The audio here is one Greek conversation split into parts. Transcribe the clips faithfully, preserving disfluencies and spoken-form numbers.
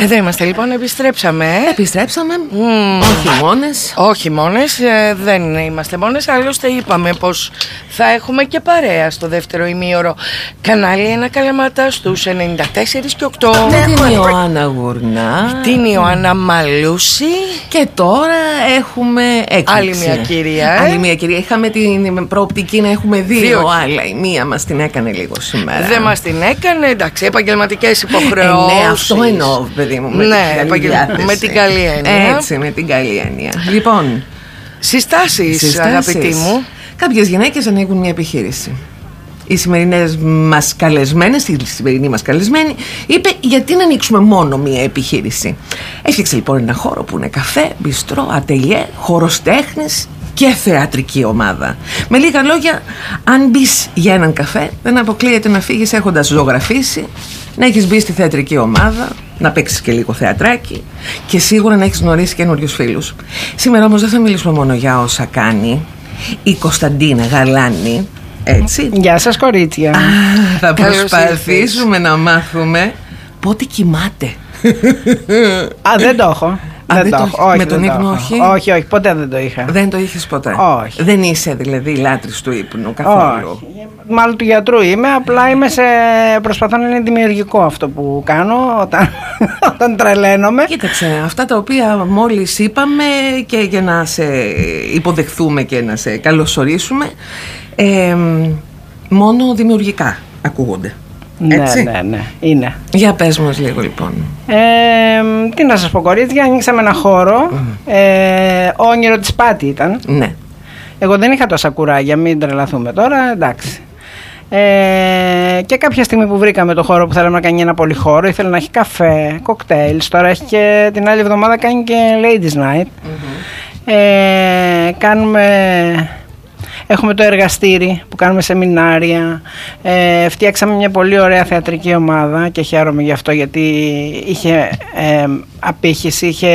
Εδώ είμαστε λοιπόν, επιστρέψαμε. Επιστρέψαμε. Mm. Όχι μόνες. Όχι μόνες, ε, δεν είμαστε μόνες. Άλλωστε είπαμε πως θα έχουμε και παρέα στο δεύτερο ημίωρο. Κανάλι Ένα Καλαμάτα στους ενενήντα τέσσερα και οκτώ. Την Ιωάννα Γουρνά. Την Ιωάννα Μαλούση. Και τώρα έχουμε έκπληξη. Άλλη μια κυρία. Ε? Άλλη μια κυρία. Είχαμε την προοπτική να έχουμε δύο, δύο. Αλλά η μία μας την έκανε λίγο σήμερα. Δεν μας την έκανε, εντάξει, επαγγελματικές υποχρεώσεις. Ε, ναι, αυτό εννοώ, παιδί μου. Με, ναι, την, καλή με την καλή έννοια. Έτσι, με την καλή έννοια. Λοιπόν, συστάσεις, συστάσεις, αγαπητοί μου. Κάποιες γυναίκες ανοίγουν μια επιχείρηση. Οι σημερινές μας καλεσμένες, η σημερινή μας καλεσμένη, είπε γιατί να ανοίξουμε μόνο μία επιχείρηση. Έφτιαξε λοιπόν ένα χώρο που είναι καφέ, μπιστρό, ατελιέ, χώρος τέχνης και θεατρική ομάδα. Με λίγα λόγια, αν μπεις για έναν καφέ, δεν αποκλείεται να φύγεις έχοντας ζωγραφίσει, να έχεις μπει στη θεατρική ομάδα, να παίξεις και λίγο θεατράκι και σίγουρα να έχεις γνωρίσει καινούριους φίλους. Σήμερα όμως δεν θα μιλήσουμε μόνο για όσα κάνει η Κωνσταντίνα Γαλάνη. Έτσι. Γεια σας κορίτσια. Α, θα προσπαθήσουμε να μάθουμε πότε κοιμάται. Α, δεν το έχω. Α, δεν το, όχι, με τον ύπνο όχι. Όχι, όχι, ποτέ δεν το είχα. Δεν το είχες ποτέ. Όχι. Δεν είσαι δηλαδή λάτρης του ύπνου καθόλου. Όχι. Μάλλον του γιατρού είμαι, απλά είμαι σε... προσπαθώ να είναι δημιουργικό αυτό που κάνω όταν, όταν τρελαίνομαι. Κοίταξε, αυτά τα οποία μόλις είπαμε και για να σε υποδεχθούμε και να σε καλωσορίσουμε, ε, μόνο δημιουργικά ακούγονται. Έτσι. Ναι, ναι, ναι, είναι. Για πες μας λίγο λοιπόν. Ε, τι να σας πω κορίτσια, ανοίξαμε ένα χώρο, mm. ε, όνειρο της Πάτη ήταν. Ναι. Εγώ δεν είχα τόσα κουράγια, μην τρελαθούμε τώρα, εντάξει. Ε, και κάποια στιγμή που βρήκαμε το χώρο που θέλαμε να κάνει ένα πολυχώρο, ήθελε να έχει καφέ, κοκτέιλς, τώρα έχει και την άλλη εβδομάδα κάνει και Ladies Night. Mm-hmm. ε, Κάνουμε... Έχουμε το εργαστήρι που κάνουμε σεμινάρια, ε, φτιάξαμε μια πολύ ωραία θεατρική ομάδα και χαίρομαι γι' αυτό γιατί είχε ε, απήχηση, είχε,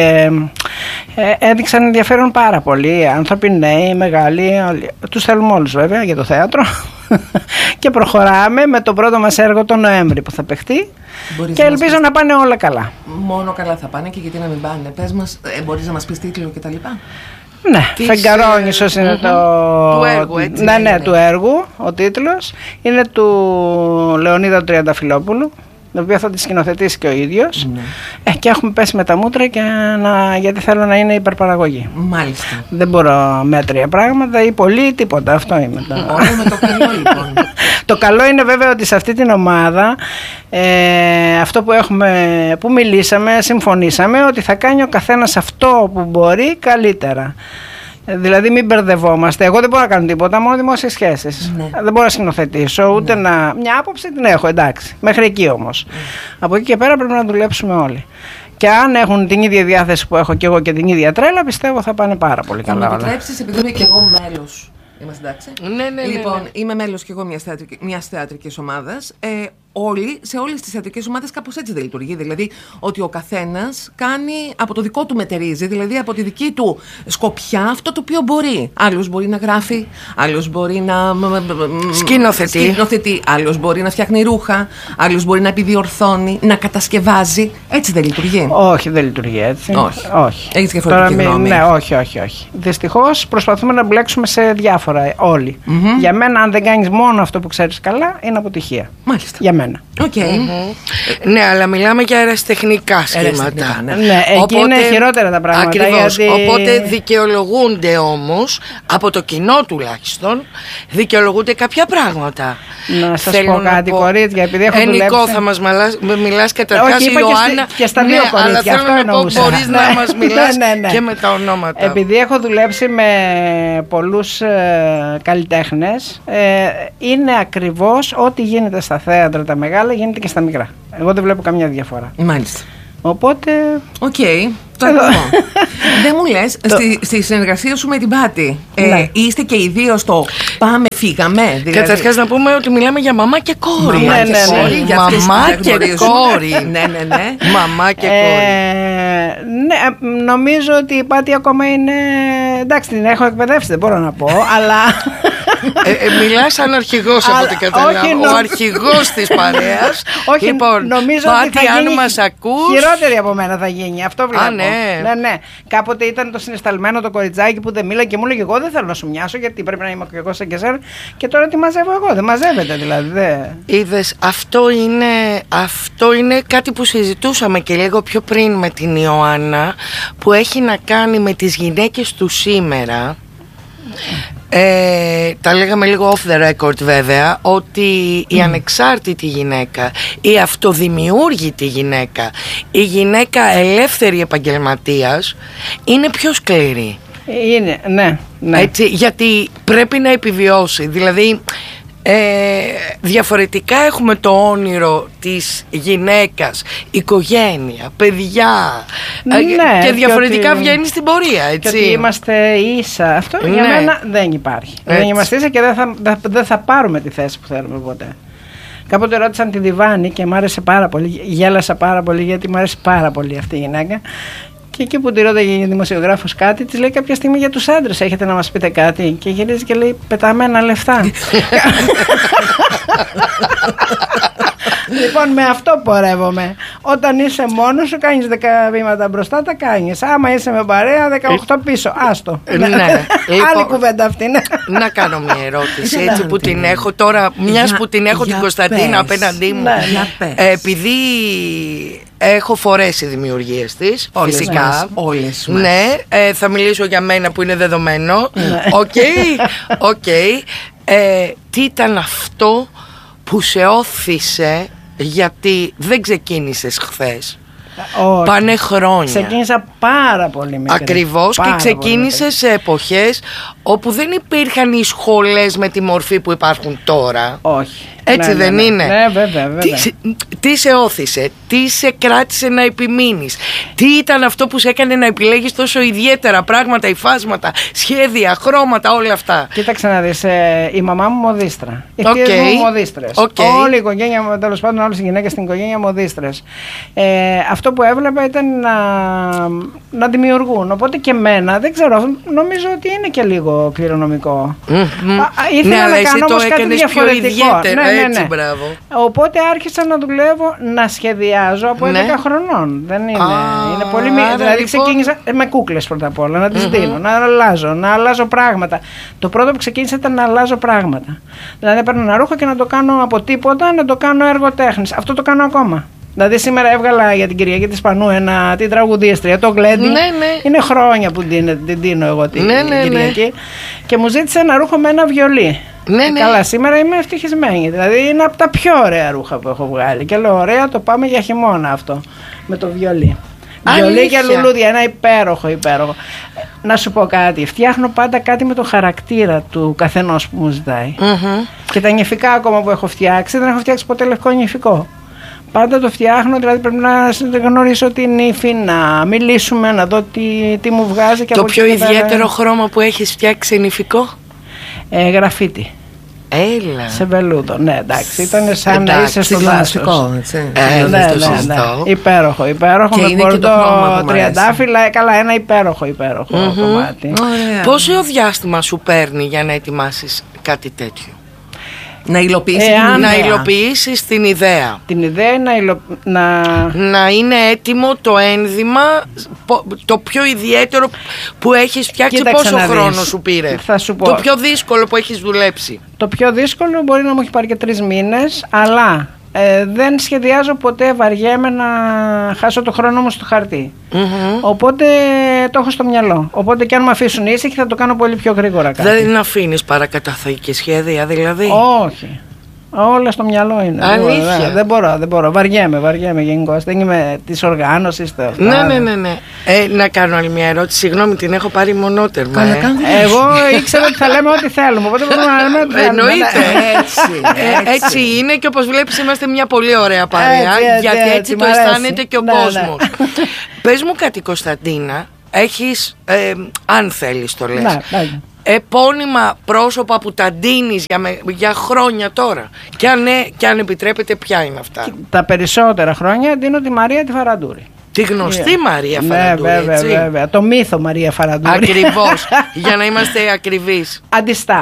ε, έδειξαν ενδιαφέρον πάρα πολύ, άνθρωποι νέοι, μεγάλοι, όλοι. Τους θέλουμε όλους βέβαια για το θέατρο και προχωράμε με το πρώτο μας έργο τον Νοέμβρη που θα παιχτεί. Μπορείς και να ελπίζω να πάνε όλα καλά. Μόνο καλά θα πάνε και γιατί να μην πάνε. Πες μας, ε, μπορείς να μας πεις τίτλο και τα λοιπά. Ναι, Φεγγαρόνισος είναι το... του έργου, έτσι. Ναι, ναι, του έργου, ο τίτλος. Είναι του Λεωνίδα του Τριανταφυλόπουλου, το οποίο θα τη σκηνοθετήσει και ο ίδιος. Ναι. Ε, και έχουμε πέσει με τα μούτρα και να... γιατί θέλω να είναι υπερπαραγωγή. Μάλιστα. Δεν μπορώ μέτρια πράγματα ή πολύ ή τίποτα, αυτό είμαι. Όλο με το καλό λοιπόν. Το καλό είναι βέβαια ότι σε αυτή την ομάδα ε, αυτό που έχουμε, που μιλήσαμε, συμφωνήσαμε ότι θα κάνει ο καθένας αυτό που μπορεί καλύτερα. Δηλαδή μην μπερδευόμαστε. Εγώ δεν μπορώ να κάνω τίποτα, μόνο δημόσιες σχέσεις. Ναι. Δεν μπορώ να σκηνοθετήσω, ούτε ναι. να... Μια άποψη την έχω, εντάξει. Μέχρι εκεί όμως. Mm. Από εκεί και πέρα πρέπει να δουλέψουμε όλοι. Και αν έχουν την ίδια διάθεση που έχω και εγώ και την ίδια τρέλα, πιστεύω θα πάνε πάρα πολύ καλά. Θα με επιτρέψεις, επειδή είμαι και εγώ μέλος. Είμαστε εντάξει. Ναι, ναι, λοιπόν, ναι, ναι. είμαι μέλος και εγώ μιας, θεατρική, μιας θεατρικής ομάδας. Ε, όλοι, σε όλες τις θεατρικές ομάδες κάπως έτσι δεν λειτουργεί. Δηλαδή ότι ο καθένας κάνει από το δικό του μετερίζει, δηλαδή από τη δική του σκοπιά αυτό το οποίο μπορεί. Άλλος μπορεί να γράφει, άλλος μπορεί να σκηνοθετεί, σκηνοθετεί άλλος μπορεί να φτιάχνει ρούχα, άλλος μπορεί να επιδιορθώνει, να κατασκευάζει. Έτσι δεν λειτουργεί. Όχι, δεν λειτουργεί έτσι. Όχι. όχι. Έχεις διαφορετική Τώρα, γνώμη. Ναι, όχι, όχι, όχι. Δυστυχώς προσπαθούμε να μπλέξουμε σε διάφορα όλοι. Mm-hmm. Για μένα, αν δεν κάνεις μόνο αυτό που ξέρεις καλά, είναι αποτυχία. Μάλιστα. Για μένα. Okay. Mm-hmm. Ναι, αλλά μιλάμε για αεραστεχνικά σχήματα. Ναι, ναι εκεί οπότε, είναι χειρότερα τα πράγματα. Ακριβώς. Ναι, Γιατί... Οπότε δικαιολογούνται όμως, από το κοινό τουλάχιστον, δικαιολογούνται κάποια πράγματα. Να σας Θέλω πω κάτι, πω... κορίτσια, επειδή έχω Ενικό δουλέψει... θα μας μιλάς, μιλάς καταρχάς η Ιωάννα. Και στα δύο ναι, κορίτσια, αλλά θέλω να πω, μπορείς ναι. να μας μιλάς ναι, ναι, ναι. και με τα ονόματα. Επειδή έχω δουλέψει με πολλούς ε, καλλιτέχνες, ε, είναι ακριβώς ό,τι γίνεται στα θέατρα τα μεγάλα γίνεται και στα μικρά. Εγώ δεν βλέπω καμιά διαφορά. Μάλιστα. Οπότε... Οκ. Okay. Δεν μου λες, το... στη, στη συνεργασία σου με την Πάτη, ε, ναι. είστε και οι δύο στο πάμε, φύγαμε. Δηλαδή... Καταρχάς να πούμε ότι μιλάμε για μαμά και κόρη. Μαμά ναι, και ναι, ναι. κόρη. Μαμά και κόρη. ναι, ναι, ναι. Μαμά και κόρη. Ε, ναι, νομίζω ότι η Πάτη ακόμα είναι... Εντάξει, την έχω εκπαιδεύσει, δεν μπορώ να πω, αλλά... ε, ε, μιλάς σαν αρχηγός από ό,τι καταλάβω. Ο αρχηγός της παρέας. Όχι, λοιπόν, νομίζω Πάτη, ότι θα αν γίνει μας ακούς... χειρότερη από μένα θα γίνει. Αυτό βλέπω. Α, ναι. ναι, ναι. Κάποτε ήταν το συναισθαλμένο το κοριτσάκι που δεν μίλα και μου έλεγε: εγώ δεν θέλω να σου μοιάσω γιατί πρέπει να είμαι και εγώ σαν και εσένα. Και τώρα τι μαζεύω εγώ. Δεν μαζεύεται δηλαδή. Δε. Είδες, αυτό είναι, αυτό είναι κάτι που συζητούσαμε και λίγο πιο πριν με την Ιωάννα, που έχει να κάνει με τις γυναίκες του σήμερα. Ε, τα λέγαμε λίγο off the record βέβαια, ότι η ανεξάρτητη γυναίκα, η αυτοδημιούργητη γυναίκα, η γυναίκα ελεύθερη επαγγελματίας είναι πιο σκληρή. Είναι, ναι, ναι. Έτσι, γιατί πρέπει να επιβιώσει. Δηλαδή ε, διαφορετικά έχουμε το όνειρο της γυναίκας, οικογένεια, παιδιά, ναι, ε, και διαφορετικά ότι, βγαίνει στην πορεία, έτσι. Και ότι είμαστε ίσα. Αυτό ναι. για μένα δεν υπάρχει. Έτσι. Δεν είμαστε ίσα και δεν θα, δεν θα πάρουμε τη θέση που θέλουμε ποτέ. Κάποτε ρώτησαν τη Διβάνη και μ' άρεσε πάρα πολύ, γέλασα πάρα πολύ γιατί μ' άρεσε πάρα πολύ αυτή η γυναίκα. Και εκεί που τη ρώταγε η δημοσιογράφος κάτι, της λέει κάποια στιγμή για τους άντρες έχετε να μας πείτε κάτι. Και γυρίζει και λέει πεταμένα λεφτά. Λοιπόν, με αυτό πορεύομαι. Όταν είσαι μόνος σου, κάνεις δέκα βήματα μπροστά, τα κάνεις. Άμα είσαι με παρέα, δεκαοκτώ πίσω. Άστο. Ναι. Άλλη κουβέντα αυτή, ναι. Να κάνω μια ερώτηση έτσι που την έχω τώρα, μιας που την έχω την Κωνσταντίνα απέναντί μου. Επειδή έχω φορέσει δημιουργίες της, φυσικά. Όλες μας. Ναι, θα μιλήσω για μένα που είναι δεδομένο. Οκ, οκ. Τι ήταν αυτό που σε όθησε, γιατί δεν ξεκίνησες χθες? Όχι. Πάνε χρόνια. Ξεκίνησα πάρα πολύ μικρή. Ακριβώς, πάρα και ξεκίνησες σε εποχές όπου δεν υπήρχαν οι σχολές με τη μορφή που υπάρχουν τώρα. Όχι. Έτσι ναι, δεν ναι, ναι. είναι? Ναι, βέβαια, βέβαια. Τι, τι σε όθησε, τι σε κράτησε να επιμείνεις, τι ήταν αυτό που σε έκανε να επιλέγεις τόσο ιδιαίτερα πράγματα, υφάσματα, σχέδια, χρώματα, όλα αυτά? Κοίταξε να δεις, ε, η μαμά μου μοδίστρα, οι okay. θείες μου μοδίστρες, okay. όλη η οικογένεια μου, τέλος πάντων όλες οι γυναίκες στην οικογένεια μοδίστρες. Ε, αυτό που έβλεπα ήταν να, να δημιουργούν, οπότε και εμένα, δεν ξέρω, νομίζω ότι είναι και λίγο κληρονομικό. Mm-hmm. Α, ήθελα ναι, να κάνω όμως κάτι διαφορετικό. Ναι, ναι, έτσι, ναι. Μπράβο. Οπότε άρχισα να δουλεύω, να σχεδιάζω από ναι. έντεκα χρονών. Δεν είναι, Α, είναι πολύ μικρή. Δηλαδή λοιπόν... ξεκίνησα με κούκλες πρώτα απ' όλα, να τις mm-hmm. δίνω, να αλλάζω, να αλλάζω πράγματα. Το πρώτο που ξεκίνησα ήταν να αλλάζω πράγματα. Δηλαδή έπαιρνα ένα ρούχο και να το κάνω από τίποτα, να το κάνω έργο τέχνης. Αυτό το κάνω ακόμα. Δηλαδή σήμερα έβγαλα για την Κυριακή της Πανού ένα, την τραγουδίστρια, το γκλέντι. Ναι, ναι. Είναι χρόνια που την, την δίνω εγώ την ναι, ναι, Κυριακή. Ναι. Και μου ζήτησε ένα ρούχο με ένα βιολί. Ναι, ναι. Καλά, σήμερα είμαι ευτυχισμένη. Δηλαδή είναι από τα πιο ωραία ρούχα που έχω βγάλει. Και λέω: ωραία, το πάμε για χειμώνα αυτό. Με το βιολί. Βιολί και λουλούδια, ένα υπέροχο, υπέροχο. Να σου πω κάτι. Φτιάχνω πάντα κάτι με το χαρακτήρα του καθενός που μου ζητάει. Mm-hmm. Και τα νηφικά ακόμα που έχω φτιάξει, δεν έχω φτιάξει ποτέ λευκό νηφικό. Πάντα το φτιάχνω, δηλαδή πρέπει να γνωρίσω την νύφη, να μιλήσουμε, να δω τι, τι μου βγάζει. Και το από πιο ιδιαίτερο πέρα... χρώμα που έχεις φτιάξει νηφικό? Ε, γραφίτι. Έλα. Σε βελούδο, ναι, εντάξει. Ήταν σαν εντάξει, να είσαι στο δάσος. Ε, ναι, ναι, ναι. Υπέροχο, υπέροχο. Και με είναι και το χρώμα που τριαντάφυλλα, καλά, ένα υπέροχο, υπέροχο mm-hmm. κομμάτι. Ωραία. Πόσο διάστημα σου παίρνει για να ετοιμάσεις κάτι τέτοιο? Να υλοποιήσεις ε, την να ιδέα. υλοποιήσεις την ιδέα. Την ιδέα να, υλο... να... να είναι έτοιμο το ένδυμα, το πιο ιδιαίτερο που έχεις φτιάξει. Κοίταξε πόσο χρόνο σου πήρε? Θα σου πω. Το πιο δύσκολο που έχεις δουλέψει? Το πιο δύσκολο μπορεί να μου έχει πάρει και τρεις μήνες, αλλά ε, δεν σχεδιάζω ποτέ, βαριέμαι να χάσω το χρόνο μου στο χαρτί. Mm-hmm. Οπότε το έχω στο μυαλό. Οπότε και αν με αφήσουν ήσυχοι θα το κάνω πολύ πιο γρήγορα κάτι. Δεν αφήνεις παρακαταθήκη σχέδια δηλαδή? Όχι. Όλα στο μυαλό είναι. Αλήθεια? Δεν, δεν μπορώ, δεν μπορώ. Βαριέμαι, βαριέμαι γενικώς. Δεν είμαι τη οργάνωση. Ναι, ναι, ναι. ναι. Ε, να κάνω άλλη μια ερώτηση. Συγγνώμη, την έχω πάρει μονότερμα. Ε. Εγώ ήξερα ότι θα λέμε ό,τι θέλουμε. Οπότε μπορούμε να λέμε ό,τι θέλουμε. Εννοείται. Έτσι, έτσι. έτσι είναι και όπως βλέπεις είμαστε μια πολύ ωραία παρέα. Έτσι, έτσι, γιατί έτσι, έτσι το αισθάνεται και ο ναι, κόσμος. Ναι. Πες μου κάτι, Κωνσταντίνα. Έχεις, ε, αν θέλεις το λες, ναι, ναι. επώνυμα πρόσωπα που τα ντύνεις για, με, για χρόνια τώρα? Και αν, ναι, και αν επιτρέπετε, ποια είναι αυτά? Τα περισσότερα χρόνια ντύνω τη Μαρία τη Φαραντούρη. Τη γνωστή yeah. Μαρία ναι, Φαραντούρη, βέβαια, έτσι. βέβαια. Το μύθο Μαρία Φαραντούρη. Ακριβώς, για να είμαστε ακριβείς. Αντιστάρ.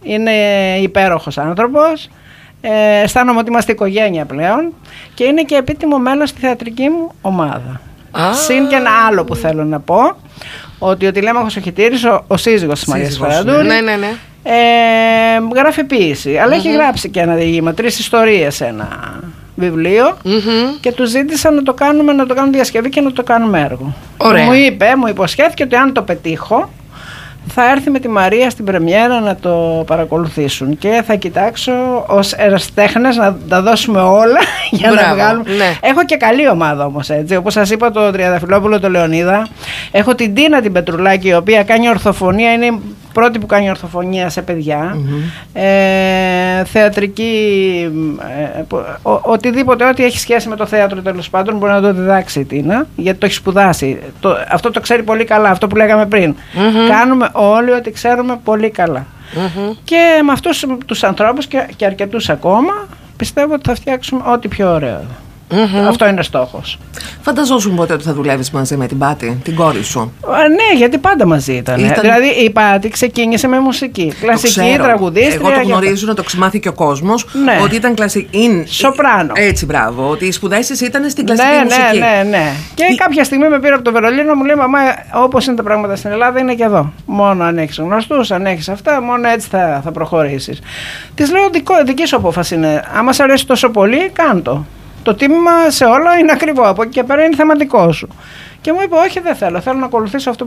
Είναι υπέροχος άνθρωπος. Ε, αισθάνομαι ότι είμαστε οικογένεια πλέον και είναι και επίτιμο μέλος στη θεατρική μου ομάδα. Ah. Συν και ένα άλλο που θέλω να πω, ότι ο Τηλέμαχος ο Χιτήρης, ο, ο σύζυγος της Μαρίας Φαραντούρη, ναι, ναι, ναι. Ε, γράφει ποίηση, αλλά mm-hmm. έχει γράψει και ένα διήγημα, τρεις ιστορίες σε ένα βιβλίο mm-hmm. και του ζήτησα να το κάνουμε, να το κάνουμε διασκευή και να το κάνουμε έργο. Ωραία. Μου είπε, μου υποσχέθηκε ότι αν το πετύχω θα έρθει με τη Μαρία στην πρεμιέρα να το παρακολουθήσουν και θα κοιτάξω ως ερασιτέχνες να τα δώσουμε όλα για Μπράβο, να βγάλουμε. Ναι. Έχω και καλή ομάδα όμως, έτσι. Όπως σας είπα, το Τριανταφυλόπουλο, το Λεωνίδα. Έχω την Τίνα την Πετρουλάκη, η οποία κάνει ορθοφωνία, είναι η πρώτη που κάνει ορθοφωνία σε παιδιά. Mm-hmm. Ε, θεατρική, ε, ο, οτιδήποτε, ό,τι έχει σχέση με το θέατρο τέλος πάντων μπορεί να το διδάξει η Τίνα, γιατί το έχει σπουδάσει. Το, αυτό το ξέρει πολύ καλά, αυτό που λέγαμε πριν. Mm-hmm. Κάνουμε όλοι ότι ξέρουμε πολύ καλά. Mm-hmm. Και με αυτούς τους ανθρώπους και, και αρκετούς ακόμα πιστεύω ότι θα φτιάξουμε ό,τι πιο ωραίο. Mm-hmm. Αυτό είναι στόχος. Φανταζόσουν ποτέ ότι θα δουλεύεις μαζί με την Πάτη, την κόρη σου? Α, ναι, γιατί πάντα μαζί ήταν. ήταν... Δηλαδή η Πάτη ξεκίνησε με μουσική. Κλασική, τραγουδίστρια. Εγώ το γνωρίζω, να το ξημάθει και ο κόσμος. Ναι. Ότι ήταν κλασική. Σοπράνο. Έτσι, μπράβο. Ότι οι σπουδάσεις ήταν στην κλασική ναι, μουσική. Ναι, ναι, ναι. Και η... κάποια στιγμή με πήρε από το Βερολίνο, μου λέει: Μαμά, όπως είναι τα πράγματα στην Ελλάδα, είναι και εδώ. Μόνο αν έχεις γνωστούς, αν έχεις αυτά, μόνο έτσι θα, θα προχωρήσεις. Της λέω: δική σου απόφαση είναι. Άμα σ' αρέσει τόσο πολύ, κάντο. Το τίμημα σε όλα είναι ακριβό. Από εκεί και πέρα είναι θεματικό σου. Και μου είπε: όχι, δεν θέλω. Θέλω να ακολουθήσω αυτό